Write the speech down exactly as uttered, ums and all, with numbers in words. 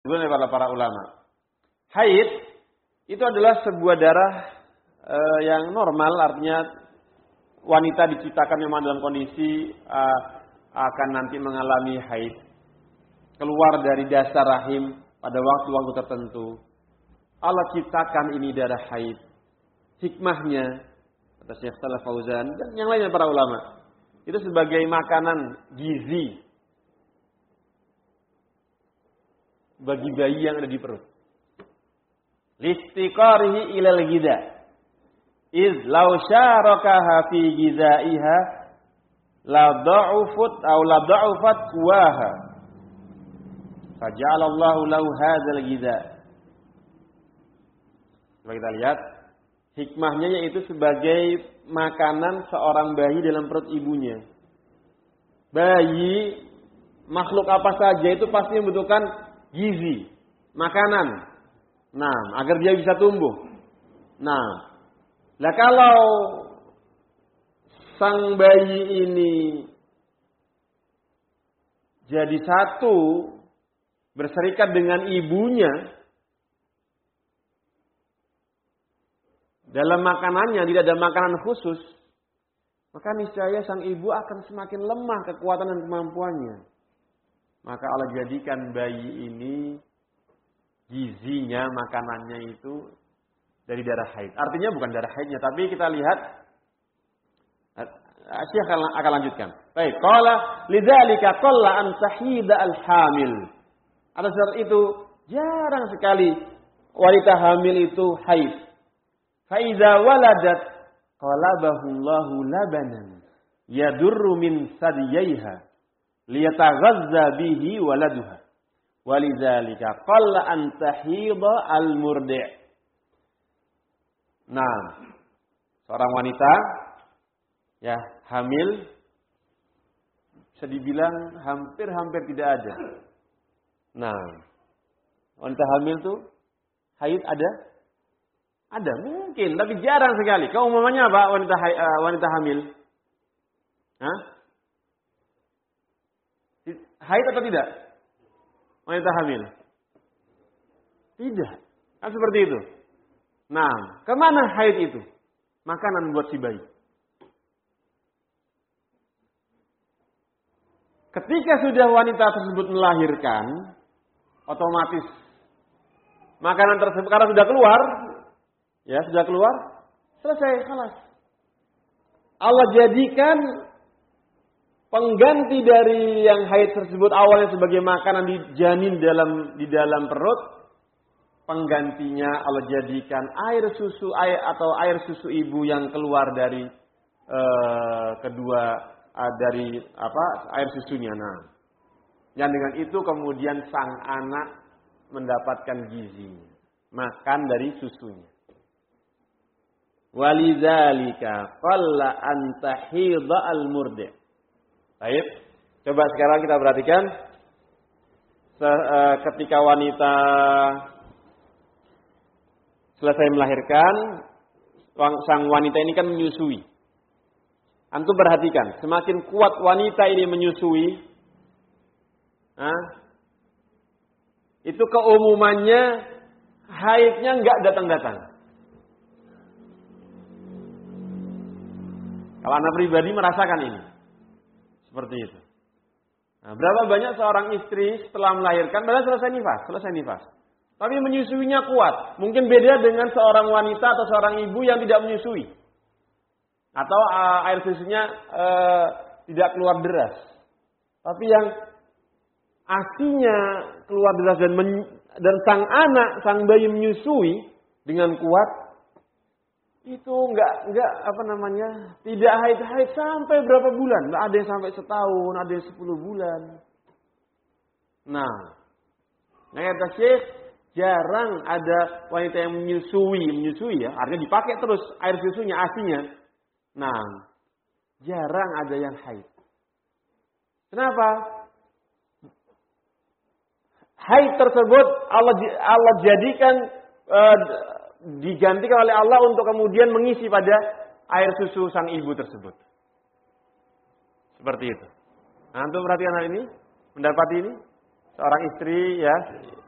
disebutkan oleh para, para ulama. Haid itu adalah sebuah darah uh, yang normal, artinya wanita diciptakan memang dalam kondisi uh, akan nanti mengalami haid. Keluar dari dasar rahim pada waktu-waktu tertentu. Allah ciptakan ini darah haid. Hikmahnya, kata Syekh Shalih Fauzan dan yang lainnya para ulama, itu sebagai makanan gizi bagi bayi yang ada di perut. Listiqarihi ilal gida. Iz law syarakaha fi gizaiha la da'ufat aw la da'ufat quwaha. Faja'alallahu lahu hadzal gida. Coba kita lihat hikmahnya, yaitu sebagai makanan seorang bayi dalam perut ibunya. Bayi, makhluk apa saja itu pasti membutuhkan gizi, makanan. Nah, agar dia bisa tumbuh. Nah, lah kalau sang bayi ini jadi satu, berserikat dengan ibunya dalam makanannya, tidak ada makanan khusus, maka niscaya sang ibu akan semakin lemah kekuatan dan kemampuannya. Maka Allah jadikan bayi ini gizinya, makanannya itu dari darah haid. Artinya bukan darah haidnya, tapi kita lihat Syekh akan, akan lanjutkan. Baik, qala lidzalika qalla an tahida al-hamil. Atas sebab itu jarang sekali wanita hamil itu haid. Fa idza waladat qalabahu Allahu labanan yadurru min sadiyaiha liyataghazza bihi waladuha. Walidzalika qalla an tahida al-murdi'. Nah, seorang wanita ya hamil bisa dibilang hampir-hampir tidak ada. Nah, wanita hamil tuh haid ada? Ada mungkin, tapi jarang sekali. Keumumannya apa wanita uh, wanita hamil? Hah? Haid atau tidak? Wanita hamil? Tidak. Kan seperti itu. Nah, kemana haid itu? Makanan buat si bayi. Ketika sudah wanita tersebut melahirkan, otomatis makanan tersebut karena sudah keluar, ya sudah keluar, selesai, kelas. Allah jadikan pengganti dari yang haid tersebut awalnya sebagai makanan di janin dalam di dalam perut, penggantinya Allah jadikan air susu air atau air susu ibu yang keluar dari uh, kedua uh, dari apa air susunya. Nah, yang dengan itu kemudian sang anak mendapatkan gizi, makan dari susunya. Walidzalika qalla an tahidha al-murdi'. Baik, coba sekarang kita perhatikan ketika wanita selesai melahirkan, sang wanita ini kan menyusui. Antum perhatikan, semakin kuat wanita ini menyusui, nah, itu keumumannya haidnya nggak datang-datang. Kalau anak pribadi merasakan ini, seperti itu. Nah, berapa banyak seorang istri setelah melahirkan, padahal selesai nifas, selesai nifas. Tapi menyusuinya kuat. Mungkin beda dengan seorang wanita atau seorang ibu yang tidak menyusui. Atau uh, air susunya uh, tidak keluar deras. Tapi yang asinya keluar deras dan, men- dan sang anak, sang bayi menyusui dengan kuat, itu enggak enggak apa namanya, tidak haid-haid sampai berapa bulan. Ada yang sampai setahun, ada yang sepuluh bulan. Nah, nah kata Syekh, jarang ada wanita yang menyusui, menyusui ya, artinya dipakai terus air susunya, asinya. Nah, jarang ada yang haid. Kenapa? Haid tersebut Allah Allah jadikan uh, digantikan oleh Allah untuk kemudian mengisi pada air susu sang ibu tersebut. Seperti itu. Nah, antum perhatikan hal ini, mendapati ini seorang istri ya